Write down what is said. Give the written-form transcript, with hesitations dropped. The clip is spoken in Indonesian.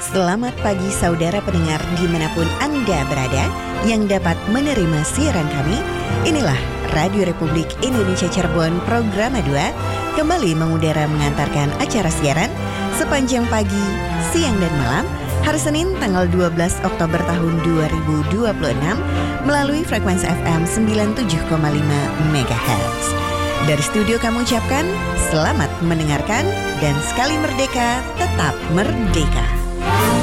Selamat pagi saudara pendengar dimanapun Anda berada yang dapat menerima siaran kami. Inilah Radio Republik Indonesia Cirebon Programa 2 kembali mengudara mengantarkan acara siaran sepanjang pagi, siang dan malam hari Senin tanggal 12 Oktober tahun 2026 melalui frekuensi FM 97,5 MHz. Dari studio kami ucapkan selamat mendengarkan dan sekali merdeka tetap merdeka.